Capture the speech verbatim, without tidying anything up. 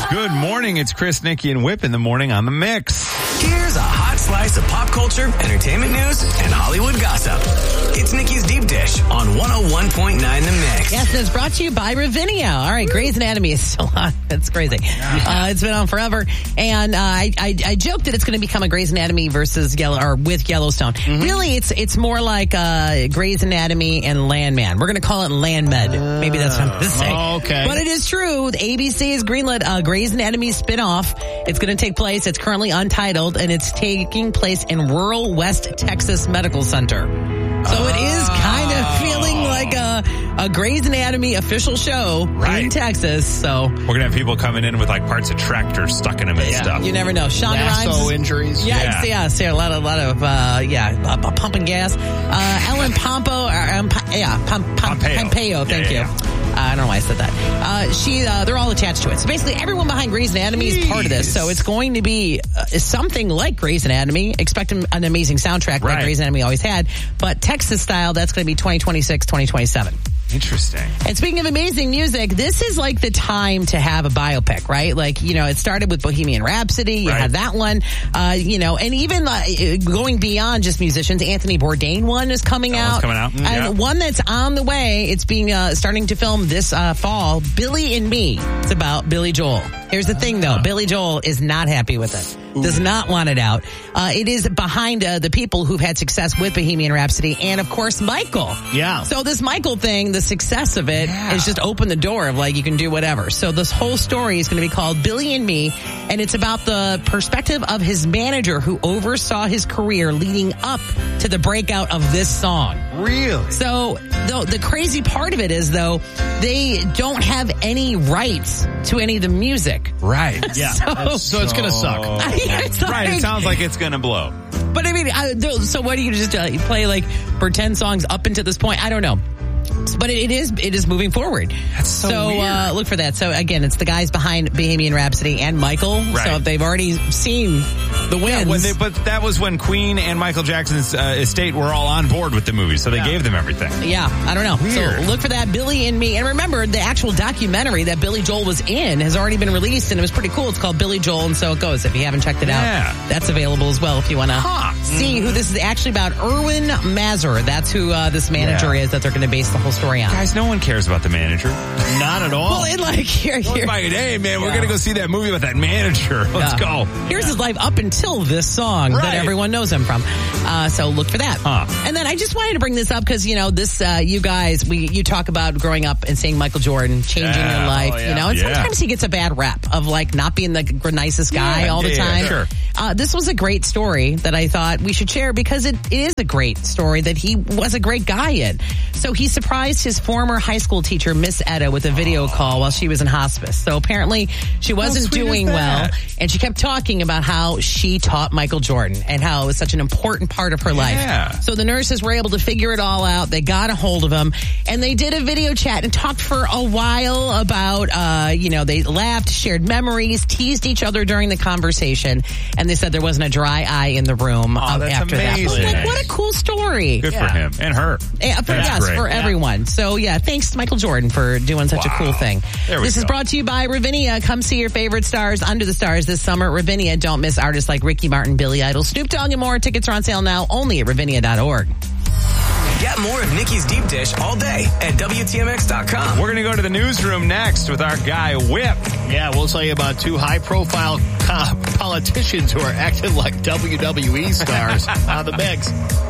Good morning. It's Chris, Nikki, and Whip in the morning on the Mix. Here's a hot slice of pop culture, entertainment news, and Hollywood gossip. It's Nikki's Deep Dish on one oh one point nine The Mix. Yes, it's brought to you by Ravinia. All right, Grey's Anatomy is still on. That's crazy. Uh, it's been on forever. And uh, I, I I joked that it's going to become a Grey's Anatomy versus Yellow or with Yellowstone. Mm-hmm. Really, it's it's more like uh, Grey's Anatomy and Landman. We're going to call it Landmed. Maybe that's what I'm going to say. Oh, okay. But it is true. A B C has greenlit a Grey's Anatomy spinoff. It's going to take place. It's currently untitled, and it's taking place in rural West Texas Medical Center. So oh. it is kind of feeling like a, a Grey's Anatomy official show right. in Texas. So we're going to have people coming in with like parts of tractors stuck in them and yeah, stuff. You never know. Shonda Lasso Rhimes. injuries. Yeah, yeah. Yes, yeah, a lot of, lot of, uh, yeah, uh, pumping gas. Uh, Ellen Pompo, or, um, yeah, Pom, Pom, Pompeo. Pompeo, thank yeah, yeah, you. Yeah. Uh, I don't know why I said that. Uh, she, uh, they're all attached to it. So basically everyone behind Grey's Anatomy is part of this. So it's going to be uh, something like Grey's Anatomy. Expect an amazing soundtrack right. like Grey's Anatomy always had. But Texas style, that's going to be twenty twenty-six, twenty twenty-seven. Interesting. And speaking of amazing music, this is like the time to have a biopic, right? Like, you know, it started with Bohemian Rhapsody. You right. had that one, uh, you know, and even uh, going beyond just musicians, Anthony Bourdain one is coming that out. coming out. Mm, and yeah. one that's on the way. It's being uh, starting to film this uh, fall. Billy and Me. It's about Billy Joel. Here's the thing, though. Uh, Billy Joel is not happy with it. Ooh. Does not want it out. Uh, it is behind uh, the people who've had success with Bohemian Rhapsody and, of course, Michael. Yeah. So this Michael thing, the success of it yeah. is just open the door of like you can do whatever. So this whole story is going to be called Billy and Me, and it's about the perspective of his manager who oversaw his career leading up to the breakout of this song. Really? So the, the crazy part of it is, though, they don't have any rights to any of the music. Right. Yeah. so, so it's going to suck. Yeah, it's like, right. It sounds like it's going to blow. But I mean, I, so what do you just uh, play like pretend songs up until this point? I don't know. But it, it is it is moving forward. That's so, so weird. Uh, look for that. So again, it's the guys behind Bohemian Rhapsody and Michael. Right. So if they've already seen the wins. Yeah, when they, but that was when Queen and Michael Jackson's uh, estate were all on board with the movie, so they yeah. gave them everything. Yeah, I don't know. Weird. So look for that, Billy and Me. And remember, the actual documentary that Billy Joel was in has already been released, and it was pretty cool. It's called Billy Joel, and so it goes. If you haven't checked it yeah. out, that's available as well if you want to huh. see mm-hmm. who this is actually about. Erwin Mazur. That's who uh, this manager yeah. is that they're going to base the whole story on. Guys, no one cares about the manager. Not at all. Well, it like here, here. Like, hey, man, yeah. we're going to go see that movie with that manager. Let's yeah. go. Here's yeah. his life up until this song right. that everyone knows him from. Uh, so look for that. Huh. And then I just wanted to bring this up because, you know, this, uh, you guys, we you talk about growing up and seeing Michael Jordan changing yeah. your life, oh, yeah. you know, and yeah. sometimes he gets a bad rap of like not being the nicest guy yeah. all the yeah, time. Yeah, sure. Uh, this was a great story that I thought we should share because it, it is a great story that he was a great guy in. So he surprised his former high school teacher, Miss Etta, with a video call while she was in hospice. So apparently she wasn't doing well, and she kept talking about how she taught Michael Jordan and how it was such an important part of her yeah. life. So the nurses were able to figure it all out. They got a hold of him, and they did a video chat and talked for a while about, uh, you know, they laughed, shared memories, teased each other during the conversation, and they said there wasn't a dry eye in the room oh, um, that's after amazing. that. Like, what a cool story. Good yeah. for him and her. Yeah, for, that's yes, great. for yeah. everyone. So, yeah, thanks to Michael Jordan for doing such wow. a cool thing. There we this go. is brought to you by Ravinia. Come see your favorite stars under the stars this summer. Ravinia. Don't miss artists like Ricky Martin, Billy Idol, Snoop Dogg, and more. Tickets are on sale now only at Ravinia dot org. Get more of Nikki's Deep Dish all day at W T M X dot com. We're going to go to the newsroom next with our guy, Whip. Yeah, we'll tell you about two high-profile co- politicians who are acting like W W E stars on the Mix.